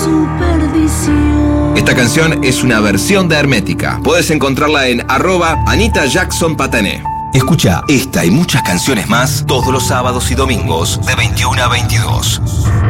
su perdición. Esta canción es una versión de Hermética. Puedes encontrarla en @AnitaJacksonPatané. Escucha esta y muchas canciones más todos los sábados y domingos de 21 a 22.